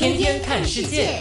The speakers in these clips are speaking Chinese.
天天看世界。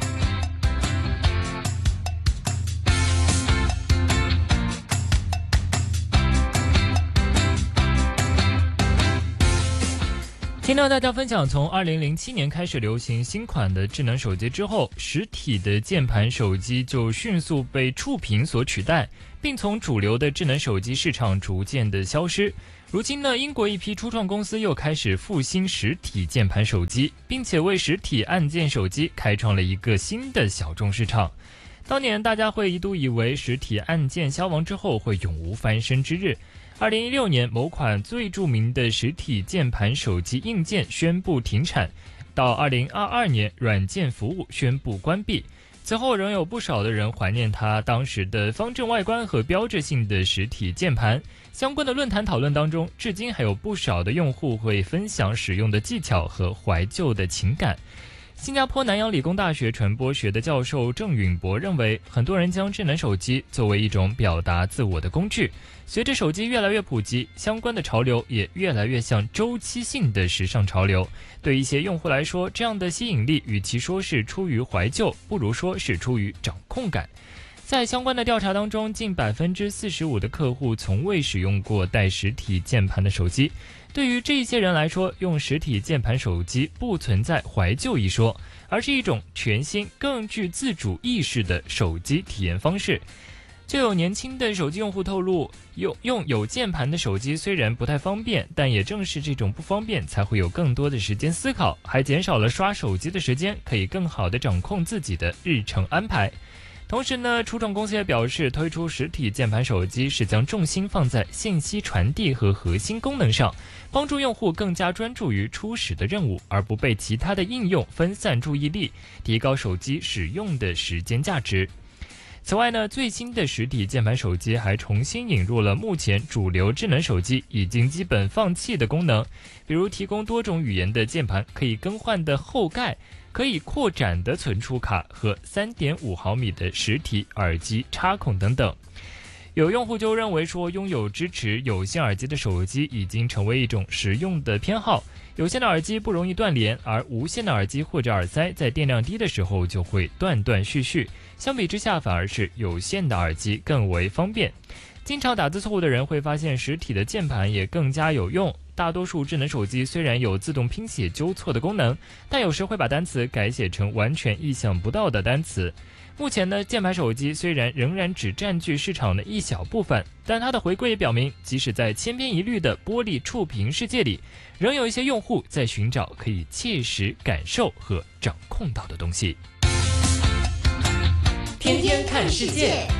听到大家分享，从2007年开始流行新款的智能手机之后，实体的键盘手机就迅速被触屏所取代，并从主流的智能手机市场逐渐的消失。如今呢，英国一批初创公司又开始复兴实体键盘手机，并且为实体按键手机开创了一个新的小众市场。当年大家会一度以为实体按键消亡之后会永无翻身之日。2016年，某款最著名的实体键盘手机硬件宣布停产，到2022年，软件服务宣布关闭。此后，仍有不少的人怀念它当时的方正外观和标志性的实体键盘。相关的论坛讨论当中，至今还有不少的用户会分享使用的技巧和怀旧的情感。新加坡南洋理工大学传播学的教授郑允博认为，很多人将智能手机作为一种表达自我的工具。随着手机越来越普及，相关的潮流也越来越像周期性的时尚潮流。对一些用户来说，这样的吸引力与其说是出于怀旧，不如说是出于掌控感。在相关的调查当中，近45%的客户从未使用过带实体键盘的手机。对于这些人来说，用实体键盘手机不存在怀旧一说，而是一种全新、更具自主意识的手机体验方式。就有年轻的手机用户透露，用有键盘的手机虽然不太方便，但也正是这种不方便，才会有更多的时间思考，还减少了刷手机的时间，可以更好地掌控自己的日程安排。同时呢，初创公司也表示，推出实体键盘手机是将重心放在信息传递和核心功能上，帮助用户更加专注于初始的任务，而不被其他的应用分散注意力，提高手机使用的时间价值。此外呢，最新的实体键盘手机还重新引入了目前主流智能手机已经基本放弃的功能，比如提供多种语言的键盘、可以更换的后盖、可以扩展的存储卡和3.5毫米的实体耳机插孔等等。有用户就认为说，拥有支持有线耳机的手机已经成为一种实用的偏好。有线的耳机不容易断连，而无线的耳机或者耳塞在电量低的时候就会断断续续。相比之下，反而是有线的耳机更为方便。经常打字错误的人会发现，实体的键盘也更加有用。大多数智能手机虽然有自动拼写纠错的功能，但有时会把单词改写成完全意想不到的单词。目前呢，键盘手机虽然仍然只占据市场的一小部分，但它的回归也表明，即使在千篇一律的玻璃触屏世界里，仍有一些用户在寻找可以切实感受和掌控到的东西。 天天看世界。